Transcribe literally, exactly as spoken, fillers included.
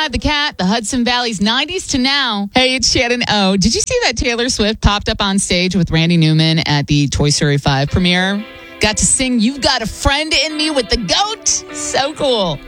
Chad the Cat, the Hudson Valley's nineties to now. Hey, it's Shannon O. Did you see that Taylor Swift popped up on stage with Randy Newman at the Toy Story five premiere? Got to sing You've Got a Friend in Me with the GOAT. So cool.